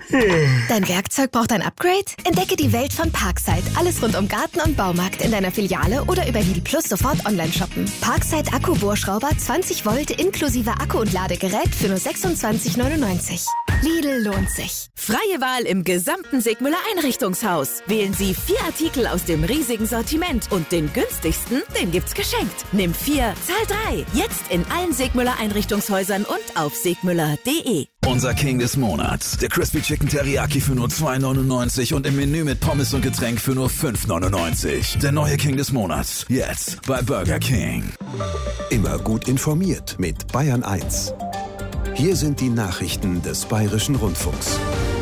Dein Werkzeug braucht ein Upgrade? Entdecke die Welt von Parkside. Alles rund um Garten und Baumarkt in deiner Filiale oder über Lidl Plus sofort online shoppen. Parkside Akku-Bohrschrauber 20 Volt inklusive Akku und Ladegerät für nur 26,99. Lidl lohnt sich. Freie Wahl im gesamten Sigmüller Einrichtungshaus. Wählen Sie 4 Artikel aus dem riesigen Sortiment und den günstigsten, den gibt's geschenkt. Nimm 4, zahl 3. Jetzt in allen Sigmüller Einrichtungshäusern und auf sigmüller.de. Unser King des Monats. Der Crispy Chicken Teriyaki für nur 2,99 und im Menü mit Pommes und Getränk für nur 5,99. Der neue King des Monats. Jetzt bei Burger King. Immer gut informiert mit Bayern 1. Hier sind die Nachrichten des Bayerischen Rundfunks.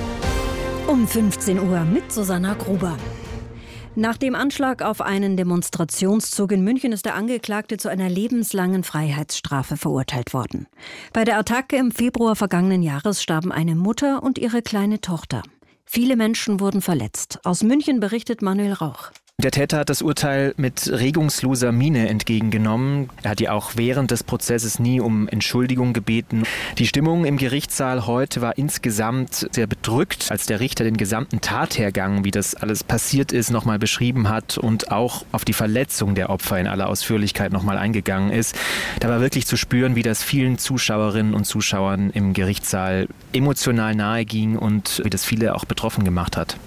Um 15 Uhr mit Susanna Gruber. Nach dem Anschlag auf einen Demonstrationszug in München ist der Angeklagte zu einer lebenslangen Freiheitsstrafe verurteilt worden. Bei der Attacke im Februar vergangenen Jahres starben eine Mutter und ihre kleine Tochter. Viele Menschen wurden verletzt. Aus München berichtet Manuel Rauch. Der Täter hat das Urteil mit regungsloser Miene entgegengenommen. Er hat ja auch während des Prozesses nie um Entschuldigung gebeten. Die Stimmung im Gerichtssaal heute war insgesamt sehr bedrückt, als der Richter den gesamten Tathergang, wie das alles passiert ist, nochmal beschrieben hat und auch auf die Verletzung der Opfer in aller Ausführlichkeit nochmal eingegangen ist. Da war wirklich zu spüren, wie das vielen Zuschauerinnen und Zuschauern im Gerichtssaal emotional nahe ging und wie das viele auch betroffen gemacht hat.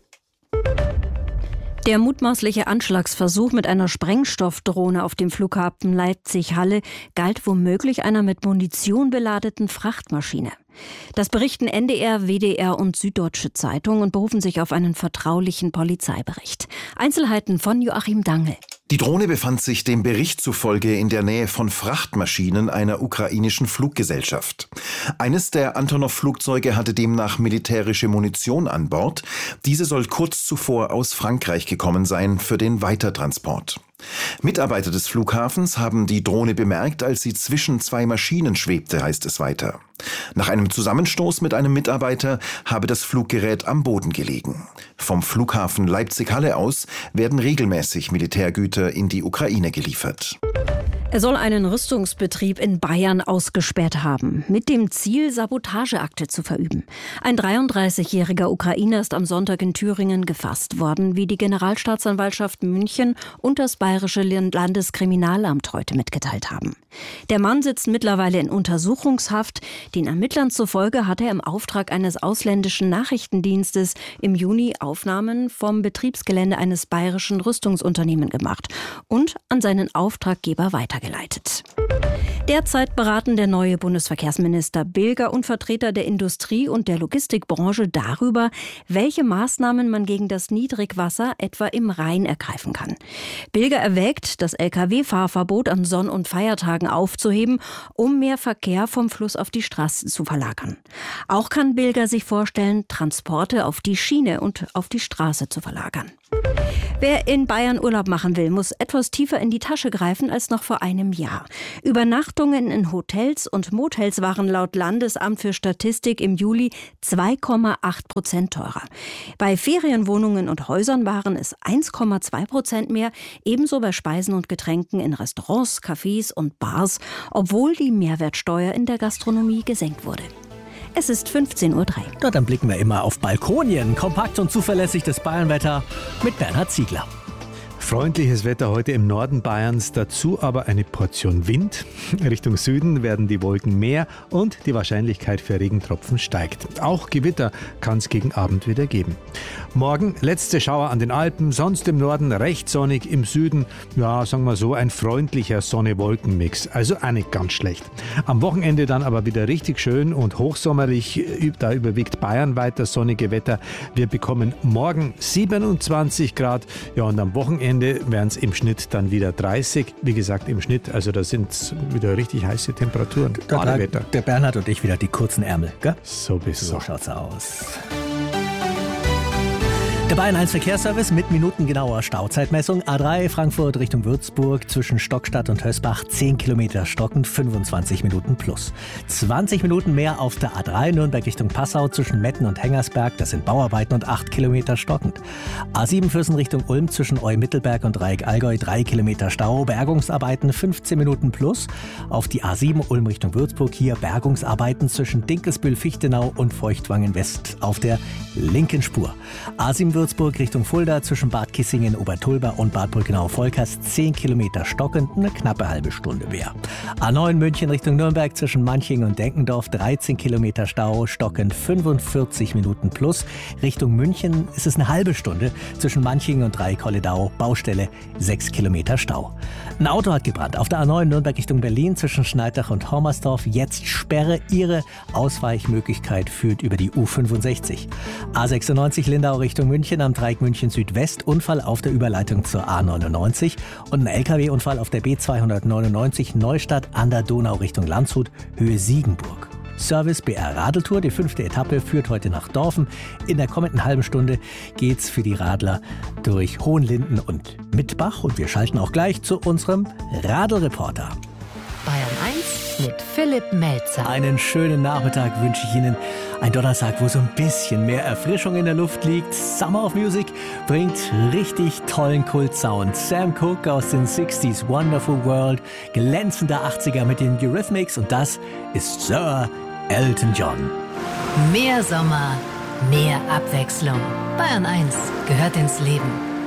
Der mutmaßliche Anschlagsversuch mit einer Sprengstoffdrohne auf dem Flughafen Leipzig-Halle galt womöglich einer mit Munition beladeten Frachtmaschine. Das berichten NDR, WDR und Süddeutsche Zeitung und berufen sich auf einen vertraulichen Polizeibericht. Einzelheiten von Joachim Dangel. Die Drohne befand sich dem Bericht zufolge in der Nähe von Frachtmaschinen einer ukrainischen Fluggesellschaft. Eines der Antonov-Flugzeuge hatte demnach militärische Munition an Bord. Diese soll kurz zuvor aus Frankreich gekommen sein für den Weitertransport. Mitarbeiter des Flughafens haben die Drohne bemerkt, als sie zwischen 2 Maschinen schwebte, heißt es weiter. Nach einem Zusammenstoß mit einem Mitarbeiter habe das Fluggerät am Boden gelegen. Vom Flughafen Leipzig-Halle aus werden regelmäßig Militärgüter in die Ukraine geliefert. Er soll einen Rüstungsbetrieb in Bayern ausgesperrt haben, mit dem Ziel, Sabotageakte zu verüben. Ein 33-jähriger Ukrainer ist am Sonntag in Thüringen gefasst worden, wie die Generalstaatsanwaltschaft München und das Bayerische Landeskriminalamt heute mitgeteilt haben. Der Mann sitzt mittlerweile in Untersuchungshaft. Den Ermittlern zufolge hat er im Auftrag eines ausländischen Nachrichtendienstes im Juni Aufnahmen vom Betriebsgelände eines bayerischen Rüstungsunternehmens gemacht und an seinen Auftraggeber weitergeleitet. Derzeit beraten der neue Bundesverkehrsminister Bilger und Vertreter der Industrie und der Logistikbranche darüber, welche Maßnahmen man gegen das Niedrigwasser etwa im Rhein ergreifen kann. Bilger erwägt, das Lkw-Fahrverbot an Sonn- und Feiertagen aufzuheben, um mehr Verkehr vom Fluss auf die Straße zu verlagern. Auch kann Bilger sich vorstellen, Transporte auf die Schiene und auf die Straße zu verlagern. Wer in Bayern Urlaub machen will, muss etwas tiefer in die Tasche greifen als noch vor einem Jahr. Übernachtungen in Hotels und Motels waren laut Landesamt für Statistik im Juli 2,8% teurer. Bei Ferienwohnungen und Häusern waren es 1,2% mehr, ebenso bei Speisen und Getränken in Restaurants, Cafés und Bars, obwohl die Mehrwertsteuer in der Gastronomie gesenkt wurde. Es ist 15:03 Uhr. Ja, dann blicken wir immer auf Balkonien. Kompakt und zuverlässig das Bayernwetter mit Bernhard Ziegler. Freundliches Wetter heute im Norden Bayerns, dazu aber eine Portion Wind. Richtung Süden werden die Wolken mehr und die Wahrscheinlichkeit für Regentropfen steigt. Auch Gewitter kann es gegen Abend wieder geben. Morgen letzte Schauer an den Alpen, sonst im Norden recht sonnig, im Süden, ja, sagen wir so, ein freundlicher Sonne-Wolken-Mix. Also auch nicht ganz schlecht. Am Wochenende dann aber wieder richtig schön und hochsommerlich, da überwiegt bayernweit das sonnige Wetter. Wir bekommen morgen 27 Grad, ja, und am Wochenende werden es im Schnitt dann wieder 30. Wie gesagt, im Schnitt, also da sind es wieder richtig heiße Temperaturen. Wetter. Der Bernhard und ich wieder die kurzen Ärmel, gell? So schaut's aus. Der Bayern 1 Verkehrsservice mit minutengenauer Stauzeitmessung. A3 Frankfurt Richtung Würzburg zwischen Stockstadt und Hösbach 10 Kilometer stockend, 25 Minuten plus. 20 Minuten mehr auf der A3 Nürnberg Richtung Passau zwischen Metten und Hengersberg. Das sind Bauarbeiten und 8 Kilometer stockend. A7 Füssen Richtung Ulm zwischen Eu-Mittelberg und Dreieck Allgäu 3 Kilometer Stau. Bergungsarbeiten 15 Minuten plus. Auf die A7 Ulm Richtung Würzburg hier Bergungsarbeiten zwischen Dinkelsbühl-Fichtenau und Feuchtwangen West auf der linken Spur. A7 Würzburg Richtung Fulda zwischen Bad Kissingen, Obertulba und Bad Brückenau-Volkers 10 Kilometer stockend, eine knappe halbe Stunde mehr. A9 München Richtung Nürnberg zwischen Manching und Denkendorf 13 Kilometer Stau, stockend 45 Minuten plus. Richtung München ist es eine halbe Stunde zwischen Manching und Dreieck-Holledau, Baustelle 6 Kilometer Stau. Ein Auto hat gebrannt auf der A9 Nürnberg Richtung Berlin zwischen Schneidach und Hommersdorf. Jetzt Sperre. Ihre Ausweichmöglichkeit führt über die U65. A96 Lindau Richtung München am Dreieck München Südwest. Unfall auf der Überleitung zur A99 und ein LKW-Unfall auf der B299 Neustadt an der Donau Richtung Landshut, Höhe Siegenburg. Service BR Radeltour, die 5. Etappe, führt heute nach Dorfen. In der kommenden halben Stunde geht's für die Radler durch Hohenlinden und Mittbach. Und wir schalten auch gleich zu unserem Radelreporter. Bayern 1 mit Philipp Melzer. Einen schönen Nachmittag wünsche ich Ihnen. Ein Donnerstag, wo so ein bisschen mehr Erfrischung in der Luft liegt. Summer of Music bringt richtig tollen Kultsound. Sam Cooke aus den 60s, Wonderful World, glänzender 80er mit den Eurythmics und das ist Sir Elton John. Mehr Sommer, mehr Abwechslung. Bayern 1 gehört ins Leben.